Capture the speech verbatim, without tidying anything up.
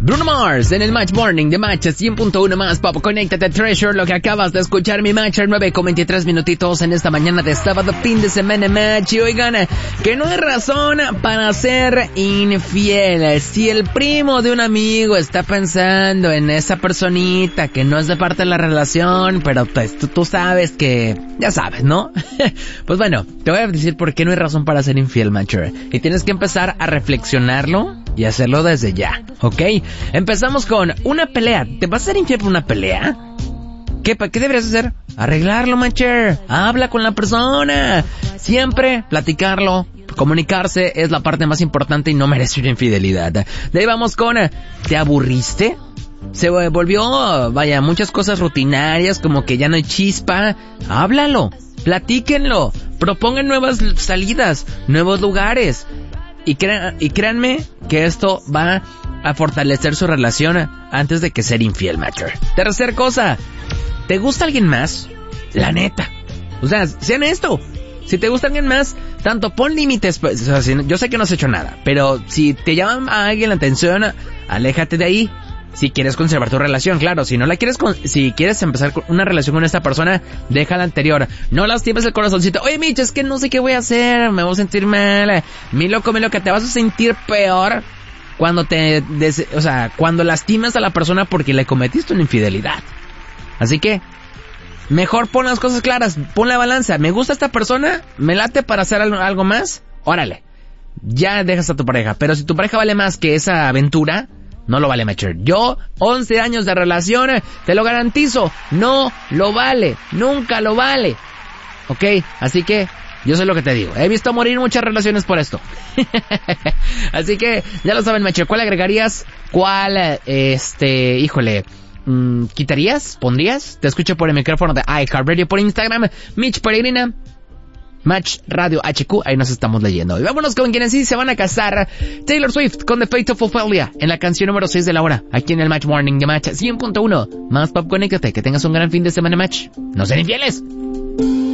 Bruno Mars en el Match Morning de Match cien punto uno más Pop. Conéctate, Treasure, lo que acabas de escuchar, mi Match, nueve con veintitrés minutitos en esta mañana de sábado, fin de semana, Match. Y oigan, que no hay razón para ser infiel. Si el primo de un amigo está pensando en esa personita que no es de parte de la relación, pero pues tú, tú sabes que, ya sabes, ¿no? Pues bueno, te voy a decir por qué no hay razón para ser infiel, Matcher. Y tienes que empezar a reflexionarlo y hacerlo desde ya, ¿ok? Empezamos con una pelea. ¿Te vas a ser infiel por una pelea? ¿Qué, ¿Qué deberías hacer? Arreglarlo, Matcher. Habla con la persona. Siempre platicarlo. Comunicarse es la parte más importante y no merece una infidelidad. De ahí vamos con, ¿te aburriste? Se volvió, vaya, muchas cosas rutinarias, como que ya no hay chispa. Háblalo, platíquenlo, propongan nuevas salidas, nuevos lugares. Y, crea, y créanme que esto va a fortalecer su relación antes de que ser infiel, Matcher. Tercer cosa, ¿te gusta alguien más? La neta. O sea, sean esto. Si te gusta alguien más, tanto pon límites, pues, o sea, si, yo sé que no has hecho nada, pero si te llama a alguien la atención, aléjate de ahí. Si quieres conservar tu relación, claro. Si no la quieres, con, si quieres empezar una relación con esta persona, deja la anterior. No lastimes el corazoncito. Oye, Mitch, es que no sé qué voy a hacer, me voy a sentir mal. Mi loco, mi loca, te vas a sentir peor cuando te, des, o sea, cuando lastimas a la persona porque le cometiste una infidelidad. Así que mejor pon las cosas claras, pon la balanza. ¿Me gusta esta persona? ¿Me late para hacer algo, algo más? Órale, ya dejas a tu pareja. Pero si tu pareja vale más que esa aventura, no lo vale, Matcher. Yo, once años de relación, te lo garantizo, no lo vale, nunca lo vale. ¿Ok? Así que yo sé lo que te digo. He visto morir muchas relaciones por esto. Así que ya lo saben, Matcher. ¿Cuál agregarías? ¿Cuál, este, híjole, mmm, quitarías? ¿Pondrías? Te escucho por el micrófono de iHeartRadio, por Instagram, Mitch Peregrina, Match Radio H Q, ahí nos estamos leyendo. Y vámonos con quienes sí se van a casar. Taylor Swift con The Fate of Ophelia en la canción número seis de la hora, aquí en el Match Morning de Match cien punto uno. Más Pop, conéctate, que tengas un gran fin de semana, Match. No sean infieles.